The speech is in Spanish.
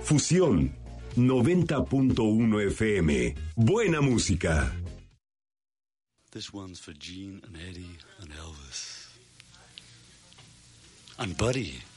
Fusión 90.1 FM. Buena música. This one's for Gene and Eddie and Elvis. And Buddy.